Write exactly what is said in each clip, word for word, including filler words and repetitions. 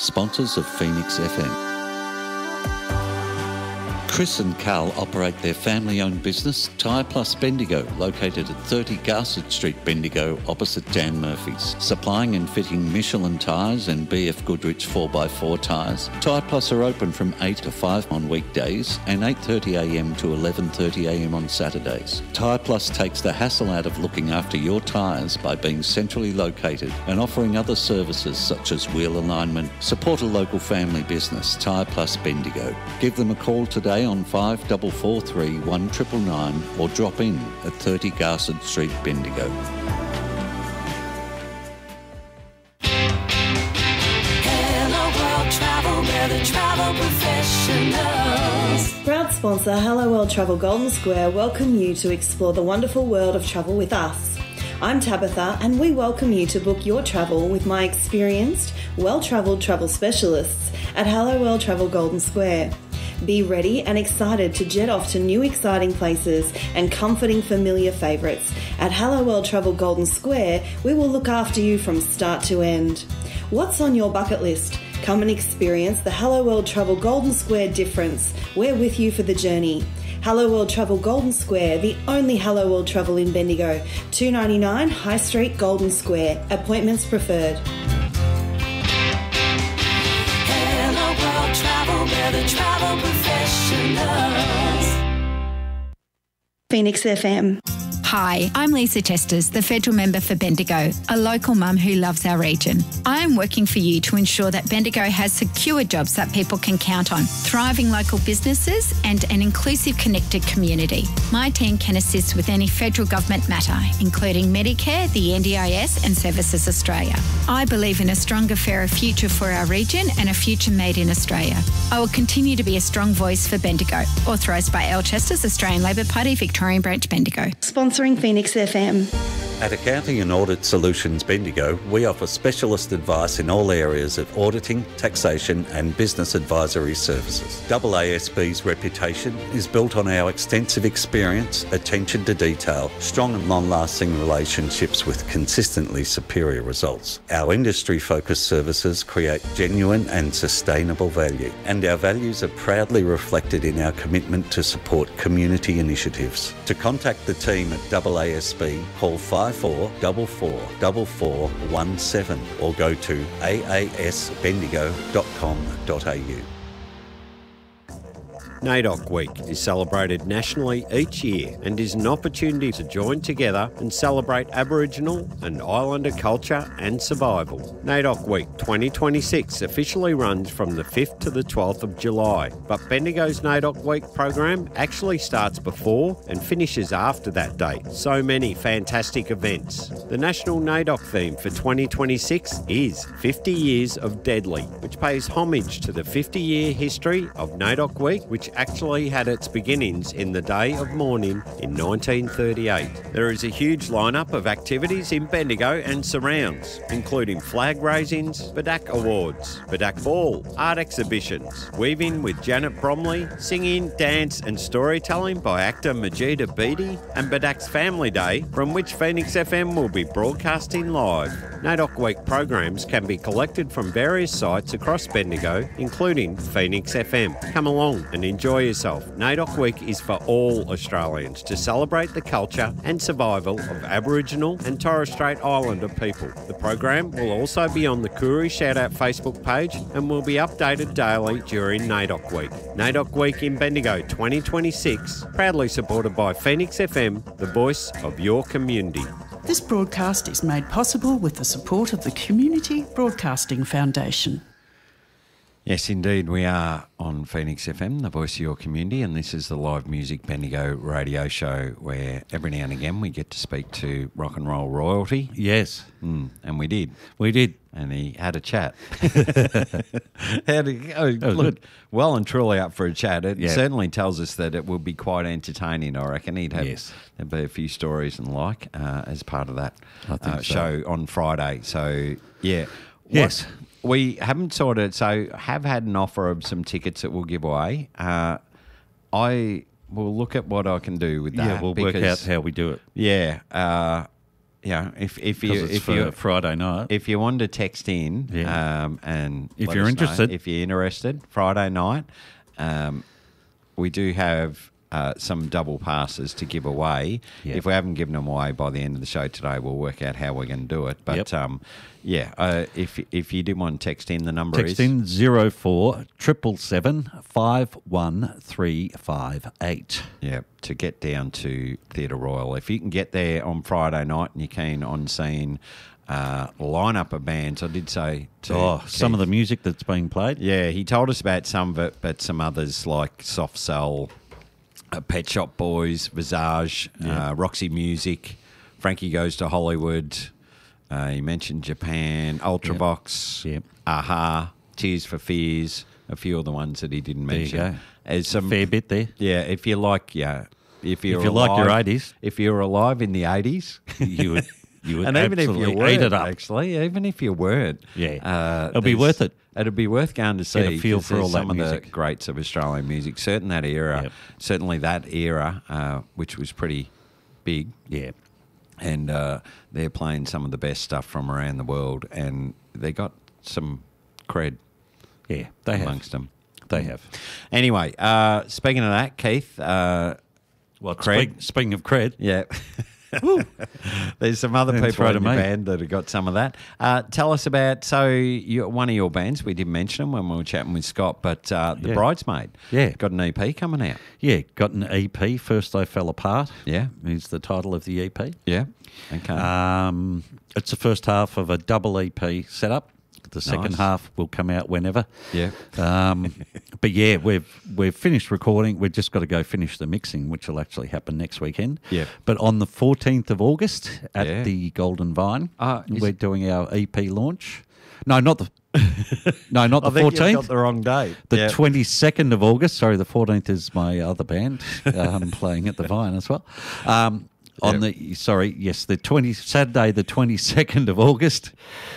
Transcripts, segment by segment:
sponsors of Phoenix F M. Chris and Carl operate their family-owned business, Tyre Plus Bendigo, located at thirty Garsett Street, Bendigo, opposite Dan Murphy's. Supplying and fitting Michelin tyres and B F Goodrich four by four tyres. Tyre Plus are open from eight to five on weekdays and eight thirty a m to eleven thirty a m on Saturdays. Tyre Plus takes the hassle out of looking after your tyres by being centrally located and offering other services such as wheel alignment. Support a local family business, Tyre Plus Bendigo. Give them a call today on five four four three, one nine nine nine or drop in at thirty Garsett Street, Bendigo. Hello World Travel, we're the travel professionals. Proud sponsor Hello World Travel Golden Square welcome you to explore the wonderful world of travel with us. I'm Tabitha and we welcome you to book your travel with my experienced, well-travelled travel specialists at Hello World Travel Golden Square. Be ready and excited to jet off to new exciting places and comforting familiar favourites. At Hello World Travel Golden Square, we will look after you from start to end. What's on your bucket list? Come and experience the Hello World Travel Golden Square difference. We're with you for the journey. Hello World Travel Golden Square, the only Hello World Travel in Bendigo. two ninety-nine High Street, Golden Square. Appointments preferred. Hello World Travel, we're the travel professionals. Phoenix F M. Hi, I'm Lisa Chesters, the Federal Member for Bendigo, a local mum who loves our region. I am working for you to ensure that Bendigo has secure jobs that people can count on, thriving local businesses and an inclusive, connected community. My team can assist with any federal government matter, including Medicare, the N D I S and Services Australia. I believe in a stronger, fairer future for our region and a future made in Australia. I will continue to be a strong voice for Bendigo. Authorised by L Chesters, Australian Labor Party, Victorian Branch, Bendigo. Sponsoring Phoenix F M. At Accounting and Audit Solutions Bendigo, we offer specialist advice in all areas of auditing, taxation and business advisory services. A A S B's reputation is built on our extensive experience, attention to detail, strong and long-lasting relationships with consistently superior results. Our industry-focused services create genuine and sustainable value, and our values are proudly reflected in our commitment to support community initiatives. To contact the team at A A S B, call five four four four four four one seven or go to a a s bendigo dot com dot a u. NAIDOC Week is celebrated nationally each year and is an opportunity to join together and celebrate Aboriginal and Islander culture and survival. NAIDOC Week twenty twenty-six officially runs from the fifth to the twelfth of July, but Bendigo's NAIDOC Week program actually starts before and finishes after that date. So many fantastic events. The national NAIDOC theme for twenty twenty-six is fifty years of Deadly, which pays homage to the fifty-year history of NAIDOC Week, which actually had its beginnings in the day of mourning in nineteen thirty-eight. There is a huge lineup of activities in Bendigo and surrounds, including flag raisings, Badak Awards, Badak Ball, art exhibitions, weaving with Janet Bromley, singing, dance and storytelling by actor Majida Beatty, and Badak's Family Day, from which Phoenix F M will be broadcasting live. NAIDOC Week programs can be collected from various sites across Bendigo, including Phoenix F M. Come along and enjoy Enjoy yourself. NAIDOC Week is for all Australians to celebrate the culture and survival of Aboriginal and Torres Strait Islander people. The program will also be on the Koori Shoutout Facebook page and will be updated daily during NAIDOC Week. NAIDOC Week in Bendigo twenty twenty-six, proudly supported by Phoenix F M, the voice of your community. This broadcast is made possible with the support of the Community Broadcasting Foundation. Yes, indeed, we are on Phoenix F M, the voice of your community, and this is the Live Music Bendigo radio show where every now and again we get to speak to rock and roll royalty. Yes. Mm, and we did. We did. And he had a chat. had a, oh, look, well and truly up for a chat. It yeah. certainly tells us that it will be quite entertaining, I reckon. He'd have yes. there'd be a few stories and like uh, as part of that I think uh, so. show on Friday. So, yeah. Yes. What, we haven't sorted, so have had an offer of some tickets that we'll give away. Uh, I will look at what I can do with that. Yeah, we'll because, work out how we do it. Yeah. Uh, you know, if if you Because it's if for you Friday night. if you want to text in, Yeah. um, and If let you're us know interested. if you're interested, Friday night, um, we do have uh, some double passes to give away. Yep. If we haven't given them away by the end of the show today, we'll work out how we're going to do it. But Yep. um, yeah, uh, if if you do want to text in, the number Text is in zero four triple seven five one three five eight. yeah to get down to Theatre Royal. If you can get there on Friday night and you're keen on seeing uh, lineup of bands, I did say to Oh, some of Keith- the music that's being played. Yeah, he told us about some of it, but some others like Soft Cell, uh, Pet Shop Boys, Visage, Yeah. uh, Roxy Music, Frankie Goes to Hollywood. Uh, he mentioned Japan, Ultravox, Yep. Aha, Tears for Fears, a few of the ones that he didn't There you mention. go. There's some Fair bit there. Yeah, if you like, yeah, if you're If you like your alive- eighties. if you're alive in the eighties, You would, you would and even if absolutely you weren't, eat it up. actually, even if you weren't, Yeah. uh, It'll be there's- worth it. It'd be worth going to see. Get a feel 'cause for all there's that some of music. the greats of Australian music. Certain that era, Yep. certainly that era, uh, which was pretty big, Yeah. and uh, they're playing some of the best stuff from around the world, and they got some cred Yeah, they have. amongst them. They have. Anyway, uh, speaking of that, Keith, uh, Well, cred. speak, speaking of cred, yeah. There's some other Then people throw in to your me. band that have got some of that. Uh, tell us about, so you, one of your bands, we did mention them when we were chatting with Scott, but uh, The Yeah. Bridesmaid. Yeah. Got an E P coming out. yeah, got an E P. First I Fell Apart. Yeah. Is the title of the E P. Yeah. Okay. Um, it's the first half of a double E P setup. The second Nice. half will come out whenever. Yeah. Um, but yeah, we've we've finished recording. We've just got to go finish the mixing, which will actually happen next weekend. Yeah. But on the fourteenth of August at Yeah. the Golden Vine, Ah, is we're it- doing our E P launch. No, not the no, not I the think you've got fourteenth. the wrong date. The Yeah. twenty-second of August. Sorry, the fourteenth is my other band um, playing at the Vine as well. Um, on Yep. the sorry, yes, the twenty Saturday, the twenty-second of August,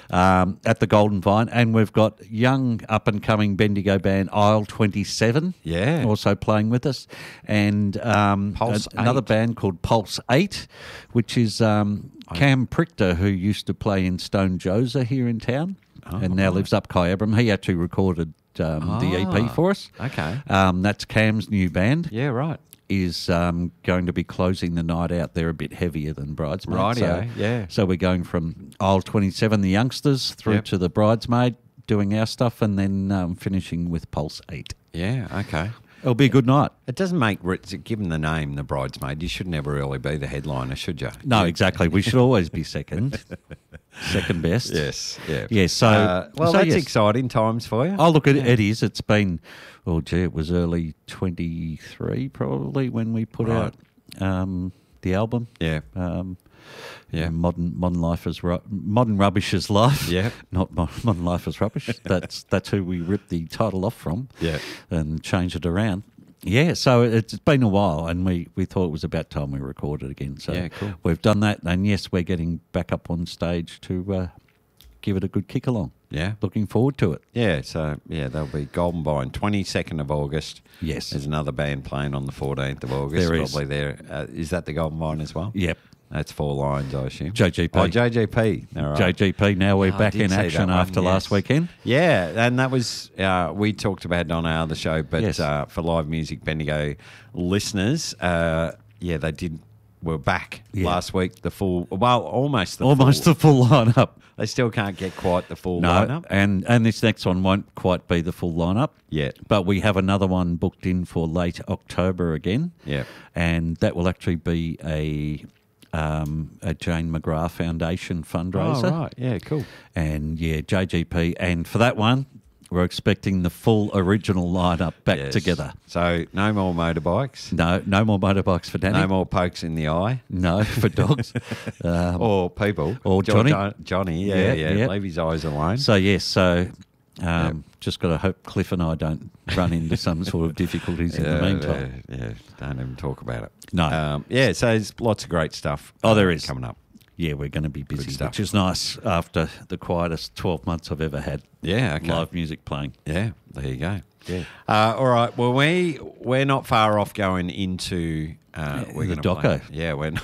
um, at the Golden Vine, and we've got young up and coming Bendigo band Aisle twenty-seven, Yeah. also playing with us, and um, Pulse a- another eight. band called Pulse Eight, which is um, Cam Prichter, who used to play in Stone Josa here in town, and now lives up Kyabram. He actually recorded um, the E P Ah, for us. okay. Um, that's Cam's new band. Yeah, right. Is um, going to be closing the night out. They're a bit heavier than Bridesmaid. Rightio, so, yeah. So we're going from aisle twenty-seven, the youngsters, through Yep. to the Bridesmaid, doing our stuff, and then um, finishing with Pulse eight. Yeah, okay. It'll be a good night. It doesn't make, given the name, The Bridesmaid, you should never really be the headliner, should you? No, exactly. We should always be second. Second best. Yes, yeah. Yeah, so- Uh, well, so that's yes. exciting times for you. Oh, look, it, it is. It's been, oh, gee, it was early twenty-three probably when we put Right. out um, the album. Yeah. Um, Yeah. Modern modern life is ru- modern rubbish is life. Yeah. Not mo- modern life is rubbish. That's that's who we ripped the title off from. Yeah. And changed it around. Yeah. So it's been a while, and we, we thought it was about time we recorded again. So Yeah, cool. we've done that, and yes, we're getting back up on stage to uh, give it a good kick along. Yeah. Looking forward to it. Yeah, so, yeah, there'll be Golden Vine, twenty-second of August. Yes. There's another band playing on the fourteenth of August. There is. Probably there. Uh, is that the Golden Vine as well? Yep. That's Four Lions, I assume. J G P. Oh, J J P. All right. J G P, now we're Oh, I back did in see action that one, after last yes. weekend. Yeah, and that was, uh, we talked about it on our other show, but Yes. uh, for Live Music Bendigo listeners, uh, yeah, they did, were back Yeah. last week, the full, well, almost the Almost full. the full lineup. They still can't get quite the full No, lineup and, and this next one won't quite be the full lineup yet. but we have another one booked in for late October again. Yeah. And that will actually be a um, a Jane McGrath Foundation fundraiser. Oh, right. Yeah, cool. And yeah, J G P. And for that one, we're expecting the full original lineup back Yes. together. So no more motorbikes, No, no more motorbikes for Danny. no more pokes in the eye. No, for dogs. um, Or people. Or Jo- Johnny. Jo- Johnny, yeah, Yeah, yeah. yeah. Leave his eyes alone. So yes, so um, just got to hope Cliff and I don't run into some sort of difficulties in the Yeah, meantime. Yeah, yeah, don't even talk about it. No. Um, yeah, so there's lots of great stuff. Oh, there uh, is. coming up. Yeah, we're going to be busy, stuff. which is nice after the quietest twelve months I've ever had. Yeah, okay. Live music playing. Yeah, there you go. Yeah. Uh, all right. Well, we we're not far off going into uh, we're the gonna play- doco. Yeah, we're not,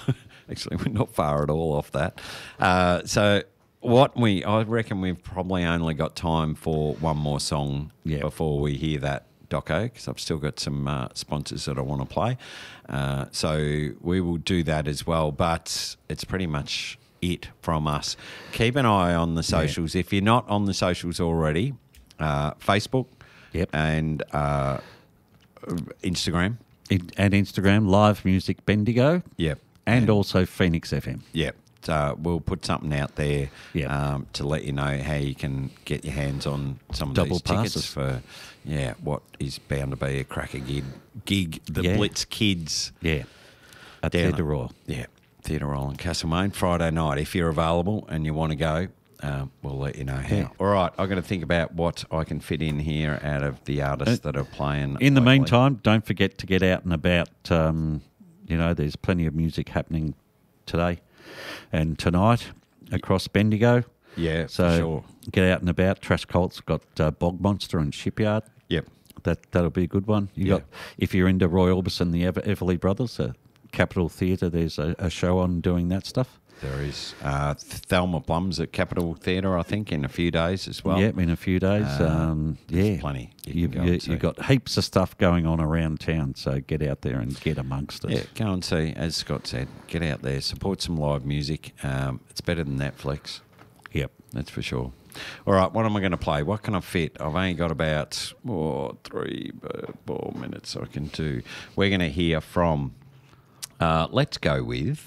Actually, we're not far at all off that. Uh, so what we, I reckon we've probably only got time for one more song Yeah. before we hear that, Doco, because I've still got some uh, sponsors that I want to play. Uh, so we will do that as well, but it's pretty much it from us. Keep an eye on the socials. If you're not on the socials already, uh, Facebook Yep. and uh, Instagram. In- and Instagram, Live Music Bendigo. Yep. And also Phoenix F M. Yep. So we'll put something out there Yep. um, to let you know how you can get your hands on some of Double these tickets passes. for, yeah, what is bound to be a cracker gig. Gig, the Yeah. Blitz Kids. Yeah. At Down Theatre Royal. Yeah, Theatre Royal in Castlemaine, Friday night. If you're available and you want to go, um, we'll let you know how. Yeah. All right, I've got to think about what I can fit in here out of the artists that are playing. In the locally. meantime, don't forget to get out and about. Um, you know, there's plenty of music happening today and tonight across Bendigo. Yeah, So for sure. get out and about. Trash Colt's got uh, Bog Monster and Shipyard. Yep. That that'll be a good one. You Yeah. got if you're into Roy Orbison, the Ever- Everly Brothers, uh, Capitol Theatre. There's a, a show on doing that stuff. There is uh, Thelma Plum's at Capitol Theatre, I think, in a few days as well. Yeah, in a few days. Uh, um, there's yeah, plenty you You, can go you, and see. you've got heaps of stuff going on around town, so get out there and get amongst it. Yeah, go and see, as Scott said, get out there, support some live music. Um, it's better than Netflix. Yep. That's for sure. All right, what am I going to play? What can I fit? I've only got about oh, three, uh, four minutes I can do. We're going to hear from, uh, let's go with,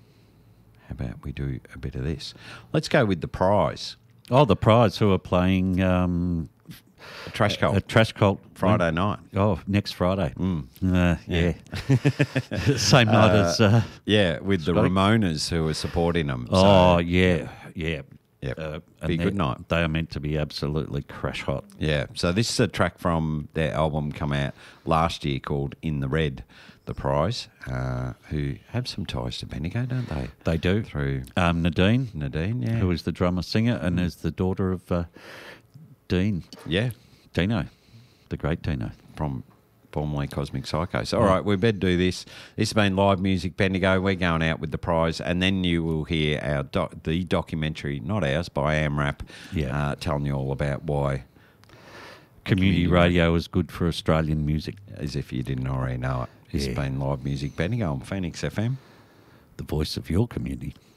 how about we do a bit of this? Let's go with The Prize, Oh, the Prize who are playing um, a Trash Cult, a Trash Cult Friday night. Oh, next Friday. Mm. Uh, yeah. Same night as. Uh, Yeah, with the Scotty? Ramonas who are supporting them. So, oh, yeah, yeah. Yep. Uh, Be a and good they- night. They are meant to be absolutely crash hot. Yeah, so this is a track from their album come out last year called In the Red, The Prize, uh, who have some ties to Bendigo, don't they? They do. Through Um, Nadine, Nadine, yeah. who is the drummer singer and is the daughter of uh, Dean, Yeah, Dino, the great Dino. from formerly Cosmic Psycho. So, all right, we better do this. This has been Live Music Bendigo. We're going out with The Prize, and then you will hear our doc- the documentary, not ours, by AMRAP, Yeah. uh, telling you all about why, Community Community radio is good for Australian music. as if you didn't already know it. It's Yeah. been Live Music Bendigo on Phoenix F M. The voice of your community.